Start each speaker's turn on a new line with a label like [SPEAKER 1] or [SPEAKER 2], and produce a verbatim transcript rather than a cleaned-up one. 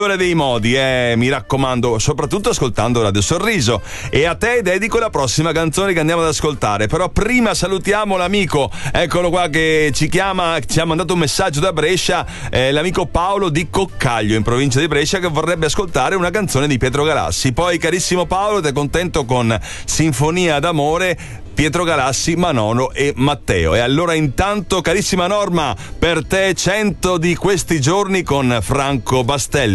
[SPEAKER 1] dei modi, eh, mi raccomando, soprattutto ascoltando Radio Sorriso. E a te dedico la prossima canzone che andiamo ad ascoltare. Però prima salutiamo l'amico, eccolo qua, che ci chiama, ci ha mandato un messaggio da Brescia, eh, l'amico Paolo di Coccaglio, in provincia di Brescia, che vorrebbe ascoltare una canzone di Pietro Galassi. Poi, carissimo Paolo, ti contento con Sinfonia d'amore, Pietro Galassi, Manolo e Matteo. E allora intanto, carissima Norma, per te cento di questi giorni con Franco Bastelli.